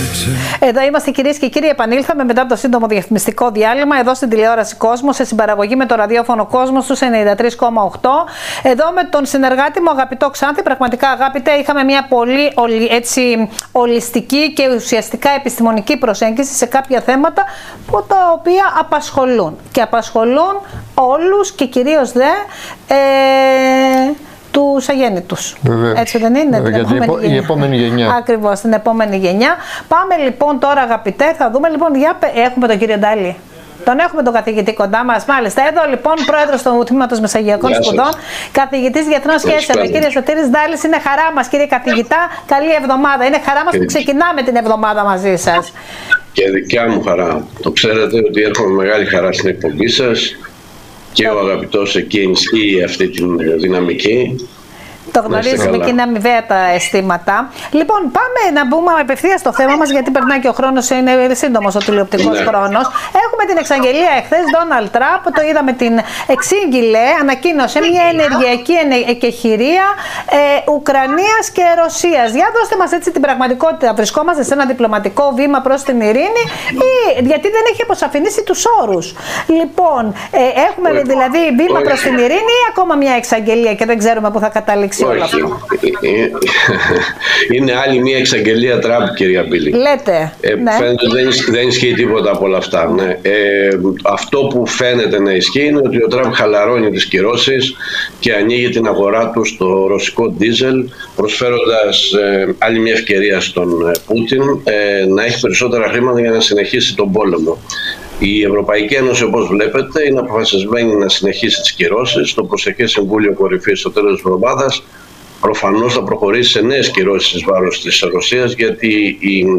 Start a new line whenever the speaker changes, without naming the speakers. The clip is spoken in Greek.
Εδώ είμαστε, κυρίες και κύριοι. Επανήλθαμε μετά από το σύντομο διαφημιστικό διάλειμμα εδώ στην τηλεόραση Κόσμο, σε συμπαραγωγή με το ραδιόφωνο Κόσμο στους 93,8. Εδώ με τον συνεργάτη μου, αγαπητό Ξάνθη. Πραγματικά, αγάπητε, είχαμε μια πολύ ολιστική και ουσιαστικά επιστημονική προσέγγιση σε κάποια θέματα που τα οποία απασχολούν. Και απασχολούν όλους και κυρίως τους αγέννητους. Έτσι δεν είναι?
Η επόμενη γενιά.
Ακριβώς, την επόμενη γενιά. Πάμε λοιπόν τώρα, αγαπητέ, θα δούμε λοιπόν. Έχουμε τον κύριο Ντάλη. Τον έχουμε τον καθηγητή κοντά μας. Μάλιστα, εδώ λοιπόν πρόεδρος του Τμήματος Μεσογειακών Σπουδών, καθηγητής Διεθνών Σχέσεων. Ο κύριος Σωτήρης Ντάλης, είναι χαρά μας, κύριε καθηγητά. Καλή εβδομάδα. Είναι χαρά μας που ξεκινάμε την εβδομάδα μαζί σας.
Και δικιά μου χαρά. Το ξέρετε ότι έρχομαι με μεγάλη χαρά στην εκπομπή σας. Και ο αγαπητός εκεί ενισχύει αυτή τη δυναμική.
Το γνωρίζουμε και είναι αμοιβαία τα αισθήματα. Λοιπόν, πάμε να μπούμε απευθείας στο θέμα μας, γιατί περνάει και ο χρόνος, είναι σύντομος ο τηλεοπτικός χρόνος. Έχουμε την εξαγγελία εχθές, Ντόναλντ Τραμπ, το είδαμε, την εξήγηλε, ανακοίνωσε μια ενεργειακή εκεχηρία Ουκρανίας και Ρωσίας. Για δώστε μας έτσι την πραγματικότητα. Βρισκόμαστε σε ένα διπλωματικό βήμα προς την ειρήνη, ή γιατί δεν έχει αποσαφηνίσει τους όρους? Λοιπόν, έχουμε δηλαδή βήμα προς την ειρήνη ή ακόμα μια εξαγγελία και δεν ξέρουμε πού θα καταλήξει?
Όχι. Είναι άλλη μια εξαγγελία Τραμπ, κυρία Μπίλη.
Λέτε. Ναι.
Φαίνεται ότι δεν ισχύει τίποτα από όλα αυτά. Ναι. Αυτό που φαίνεται να ισχύει είναι ότι ο Τραμπ χαλαρώνει τις κυρώσεις και ανοίγει την αγορά του στο ρωσικό ντίζελ, προσφέροντας άλλη μια ευκαιρία στον Πούτιν να έχει περισσότερα χρήματα για να συνεχίσει τον πόλεμο. Η Ευρωπαϊκή Ένωση, όπως βλέπετε, είναι αποφασισμένη να συνεχίσει τις κυρώσεις. Το προσεχές Συμβούλιο Κορυφής στο τέλος της εβδομάδας προφανώς θα προχωρήσει σε νέες κυρώσεις εις βάρος της Ρωσίας, γιατί